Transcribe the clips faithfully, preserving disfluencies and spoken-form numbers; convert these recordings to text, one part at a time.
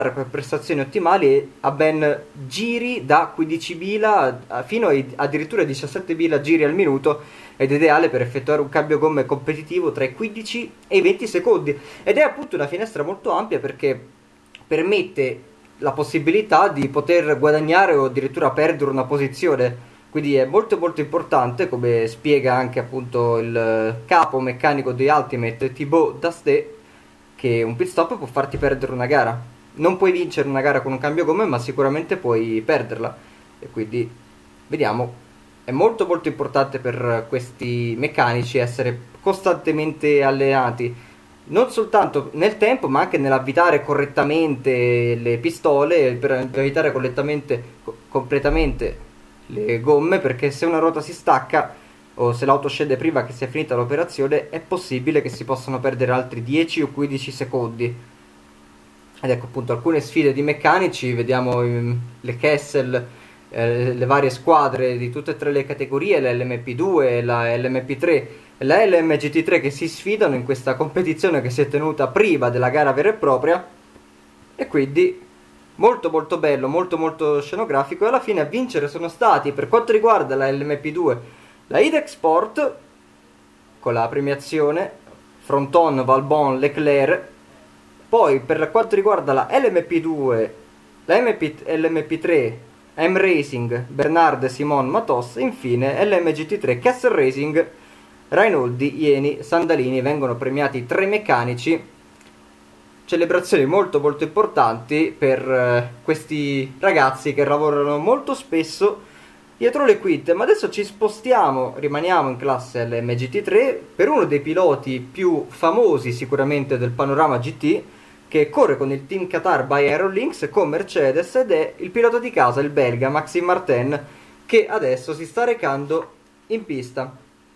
per prestazioni ottimali a ben giri da quindicimila fino ai addirittura diciassettemila giri al minuto, ed è ideale per effettuare un cambio gomme competitivo tra i quindici e i venti secondi, ed è appunto una finestra molto ampia perché permette la possibilità di poter guadagnare o addirittura perdere una posizione. Quindi è molto molto importante, come spiega anche appunto il capo meccanico di Ultimate, Thibaut Dasté, che un pit stop può farti perdere una gara. Non puoi vincere una gara con un cambio gomme, ma sicuramente puoi perderla. E quindi vediamo, è molto molto importante per questi meccanici essere costantemente allenati, non soltanto nel tempo ma anche nell'avvitare correttamente le pistole, per avvitare correttamente, co- completamente le gomme, perché se una ruota si stacca o se l'auto scende prima che sia finita l'operazione è possibile che si possano perdere altri dieci o quindici secondi. Ed ecco appunto alcune sfide di meccanici, vediamo um, le Kessel, eh, le varie squadre di tutte e tre le categorie, la L M P due, la L M P tre e la L M G T tre, che si sfidano in questa competizione che si è tenuta prima della gara vera e propria, e quindi molto molto bello, molto molto scenografico. E alla fine a vincere sono stati, per quanto riguarda la L M P due, la IDEC Sport con la premiazione Fronton, Valbon, Leclerc. Poi per quanto riguarda la L M P due, la M P, L M P tre, M Racing, Bernard, Simon, Matos, e infine L M G T tre, Castle Racing, Rainoldi, Ieni, Sandalini. Vengono premiati tre meccanici. Celebrazioni molto molto importanti per eh, questi ragazzi che lavorano molto spesso dietro le quinte. Ma adesso ci spostiamo, rimaniamo in classe L M G T tre per uno dei piloti più famosi sicuramente del panorama G T, che corre con il team Qatar by Aerolinks con Mercedes, ed è il pilota di casa, il belga Maxime Martin, che adesso si sta recando in pista.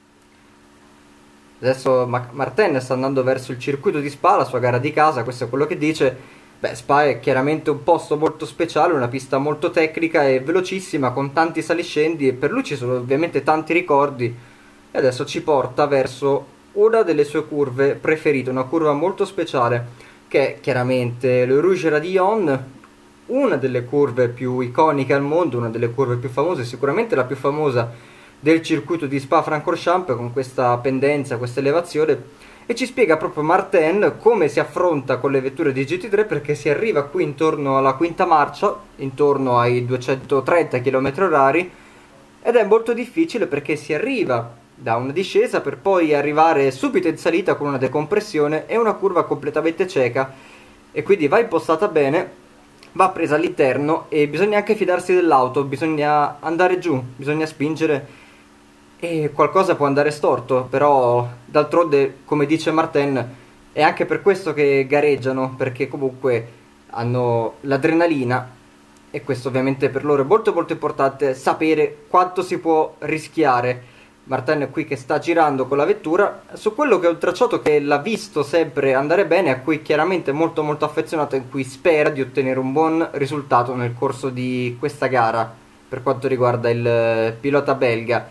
Adesso Martin sta andando verso il circuito di Spa, la sua gara di casa, questo è quello che dice. Beh, Spa è chiaramente un posto molto speciale, una pista molto tecnica e velocissima, con tanti saliscendi, e per lui ci sono ovviamente tanti ricordi. E adesso ci porta verso una delle sue curve preferite, una curva molto speciale, che è chiaramente le Rouge Radillon, una delle curve più iconiche al mondo, una delle curve più famose, sicuramente la più famosa del circuito di Spa-Francorchamps, con questa pendenza, questa elevazione. E ci spiega proprio Martin come si affronta con le vetture di G T tre, perché si arriva qui intorno alla quinta marcia, intorno ai duecentotrenta chilometri orari, ed è molto difficile perché si arriva da una discesa per poi arrivare subito in salita con una decompressione e una curva completamente cieca, e quindi va impostata bene, va presa all'interno e bisogna anche fidarsi dell'auto, bisogna andare giù, bisogna spingere, e qualcosa può andare storto, però d'altronde, come dice Martin, è anche per questo che gareggiano, perché comunque hanno l'adrenalina, e questo ovviamente per loro è molto molto importante, sapere quanto si può rischiare. Martin è qui che sta girando con la vettura su quello che è un tracciato che l'ha visto sempre andare bene, a cui chiaramente è molto molto affezionato, in cui spera di ottenere un buon risultato nel corso di questa gara per quanto riguarda il pilota belga.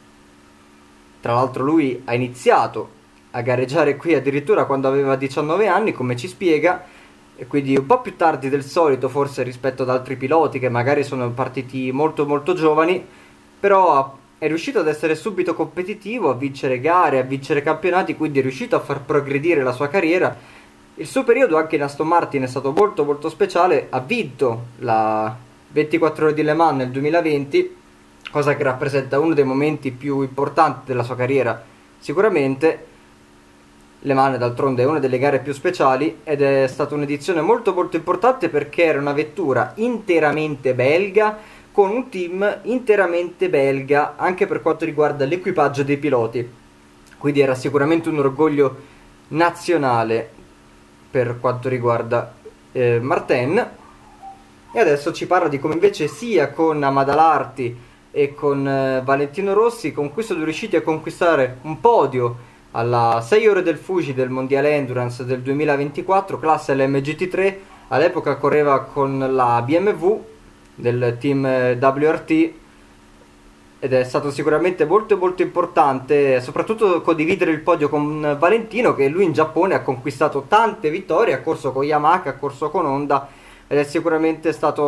Tra l'altro lui ha iniziato a gareggiare qui addirittura quando aveva diciannove anni, come ci spiega, e quindi un po' più tardi del solito forse rispetto ad altri piloti che magari sono partiti molto molto giovani, però è riuscito ad essere subito competitivo, a vincere gare, a vincere campionati, quindi è riuscito a far progredire la sua carriera. Il suo periodo anche in Aston Martin è stato molto molto speciale, ha vinto la ventiquattro ore di Le Mans nel duemilaventi, cosa che rappresenta uno dei momenti più importanti della sua carriera sicuramente. Le Mans d'altronde è una delle gare più speciali, ed è stata un'edizione molto molto importante perché era una vettura interamente belga, con un team interamente belga anche per quanto riguarda l'equipaggio dei piloti, quindi era sicuramente un orgoglio nazionale per quanto riguarda eh, Martin. E adesso ci parla di come invece sia con Amada Larti e con eh, Valentino Rossi, con cui sono riusciti a conquistare un podio alla sei ore del Fuji del Mondiale Endurance del duemilaventiquattro, classe L M G T tre. All'epoca correva con la B M W del team W R T, ed è stato sicuramente molto molto importante soprattutto condividere il podio con Valentino, che lui in Giappone ha conquistato tante vittorie, ha corso con Yamaha, ha corso con Honda, ed è sicuramente stato